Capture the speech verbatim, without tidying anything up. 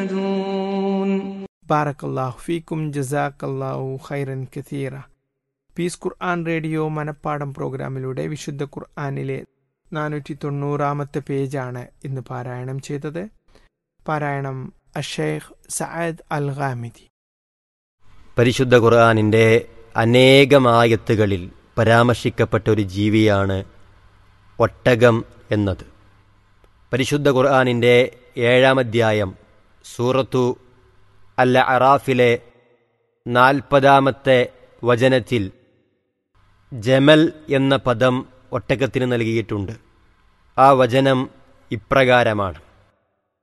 يهتدون. ബാറക്കല്ലാഹു ഫീക്കും ജസാക്കല്ലാഹു ഖൈറൻ കസീറ. പീസ് ഖുർആൻ റേഡിയോ മനപ്പാടം പ്രോഗ്രാമിലൂടെ വിശുദ്ധ ഖുർആനിലെ നാനൂറ്റി തൊണ്ണൂറാമത്തെ പേജാണ് ഇന്ന് പാരായണം ചെയ്തത്. പാരായണം അഷേഖ് സഅദ് അൽ ഗാമിദി. പരിശുദ്ധ ഖുർആനിൻ്റെ അനേകമായത്തുകളിൽ പരാമർശിക്കപ്പെട്ട ഒരു ജീവിയാണ് ഒട്ടകം എന്നത്. പരിശുദ്ധ ഖുർആനിൻ്റെ ഏഴാം അധ്യായം സൂറത്തു അൽ അറാഫിലെ നാൽപ്പതാമത്തെ വചനത്തിൽ ജമൽ എന്ന പദം ഒട്ടകത്തിന് നൽകിയിട്ടുണ്ട്. ആ വചനം ഇപ്രകാരമാണ്: